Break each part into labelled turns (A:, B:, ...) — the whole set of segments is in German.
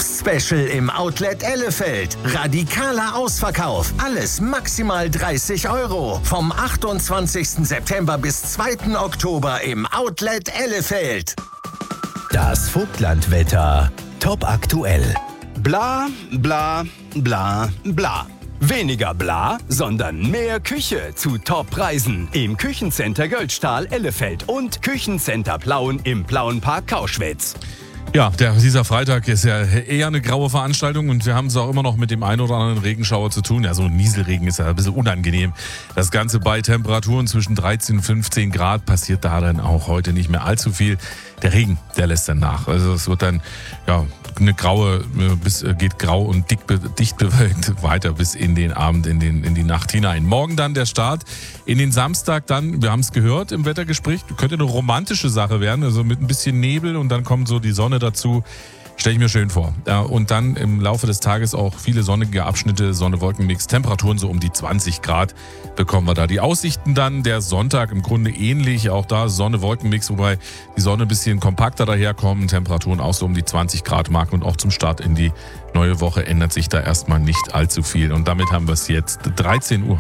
A: Herbst-Special im Outlet Ellefeld. Radikaler Ausverkauf. Alles maximal 30 €. Vom 28. September bis 2. Oktober im Outlet Ellefeld.
B: Das Vogtlandwetter. Top aktuell.
C: Bla, bla, bla, bla. Weniger bla, sondern mehr Küche zu Top-Preisen im Küchencenter Göldstahl Ellefeld und Küchencenter Plauen im Plauenpark Kauschwitz.
D: Ja, dieser Freitag ist ja eher eine graue Veranstaltung und wir haben es auch immer noch mit dem einen oder anderen Regenschauer zu tun. Ja, so ein Nieselregen ist ja ein bisschen unangenehm. Das Ganze bei Temperaturen zwischen 13 und 15 Grad passiert da dann auch heute nicht mehr allzu viel. Der Regen, der lässt dann nach. Also es wird dann eine geht grau und dicht bewölkt weiter bis in den Abend, in die Nacht hinein. Morgen dann der Start in den Samstag dann, wir haben es gehört im Wettergespräch, könnte eine romantische Sache werden, also mit ein bisschen Nebel und dann kommt so die Sonne dazu. Stelle ich mir schön vor. Und dann im Laufe des Tages auch viele sonnige Abschnitte, Sonne-Wolken-Mix, Temperaturen so um die 20 Grad bekommen wir da. Die Aussichten dann, der Sonntag im Grunde ähnlich, auch da Sonne-Wolken-Mix, wobei die Sonne ein bisschen kompakter daherkommen, Temperaturen auch so um die 20 Grad Mark und auch zum Start in die neue Woche ändert sich da erstmal nicht allzu viel. Und damit haben wir es jetzt 13 Uhr.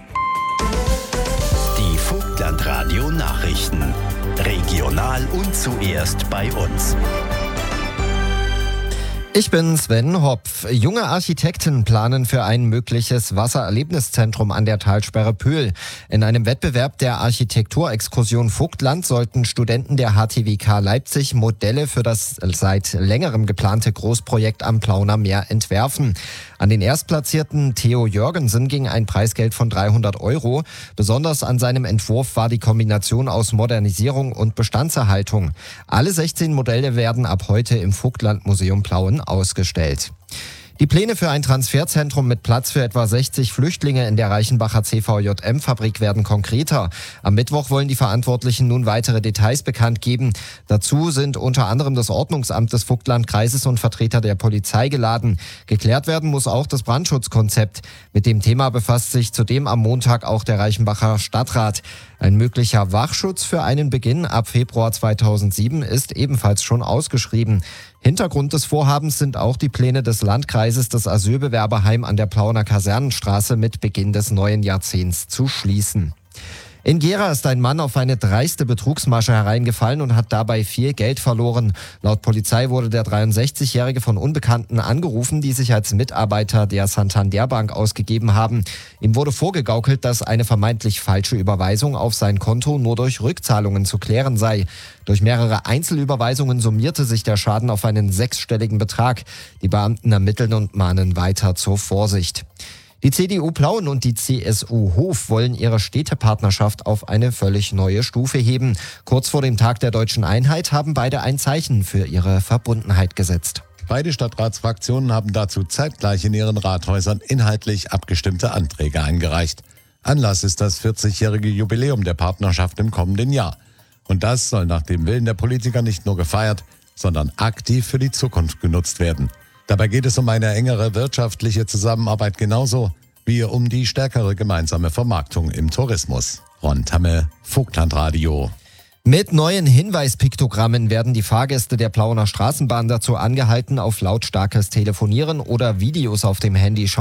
B: Die Vogtlandradio Nachrichten. Regional und zuerst bei uns.
E: Ich bin Sven Hopf. Junge Architekten planen für ein mögliches Wassererlebniszentrum an der Talsperre Pöhl. In einem Wettbewerb der Architekturexkursion Vogtland sollten Studenten der HTWK Leipzig Modelle für das seit längerem geplante Großprojekt am Plauner Meer entwerfen. An den Erstplatzierten Theo Jörgensen ging ein Preisgeld von 300 €. Besonders an seinem Entwurf war die Kombination aus Modernisierung und Bestandserhaltung. Alle 16 Modelle werden ab heute im Vogtlandmuseum Plauen ausgestellt. Die Pläne für ein Transferzentrum mit Platz für etwa 60 Flüchtlinge in der Reichenbacher CVJM-Fabrik werden konkreter. Am Mittwoch wollen die Verantwortlichen nun weitere Details bekannt geben. Dazu sind unter anderem das Ordnungsamt des Vogtlandkreises und Vertreter der Polizei geladen. Geklärt werden muss auch das Brandschutzkonzept. Mit dem Thema befasst sich zudem am Montag auch der Reichenbacher Stadtrat. Ein möglicher Wachschutz für einen Beginn ab Februar 2007 ist ebenfalls schon ausgeschrieben. Hintergrund des Vorhabens sind auch die Pläne des Landkreises, das Asylbewerberheim an der Plauener Kasernenstraße mit Beginn des neuen Jahrzehnts zu schließen. In Gera ist ein Mann auf eine dreiste Betrugsmasche hereingefallen und hat dabei viel Geld verloren. Laut Polizei wurde der 63-Jährige von Unbekannten angerufen, die sich als Mitarbeiter der Santander Bank ausgegeben haben. Ihm wurde vorgegaukelt, dass eine vermeintlich falsche Überweisung auf sein Konto nur durch Rückzahlungen zu klären sei. Durch mehrere Einzelüberweisungen summierte sich der Schaden auf einen 6-stelligen Betrag. Die Beamten ermitteln und mahnen weiter zur Vorsicht. Die CDU Plauen und die CSU Hof wollen ihre Städtepartnerschaft auf eine völlig neue Stufe heben. Kurz vor dem Tag der Deutschen Einheit haben beide ein Zeichen für ihre Verbundenheit gesetzt.
F: Beide Stadtratsfraktionen haben dazu zeitgleich in ihren Rathäusern inhaltlich abgestimmte Anträge eingereicht. Anlass ist das 40-jährige Jubiläum der Partnerschaft im kommenden Jahr. Und das soll nach dem Willen der Politiker nicht nur gefeiert, sondern aktiv für die Zukunft genutzt werden. Dabei geht es um eine engere wirtschaftliche Zusammenarbeit genauso wie um die stärkere gemeinsame Vermarktung im Tourismus. Ron Tamme, Vogtlandradio.
E: Mit neuen Hinweispiktogrammen werden die Fahrgäste der Plauener Straßenbahn dazu angehalten, auf lautstarkes Telefonieren oder Videos auf dem Handy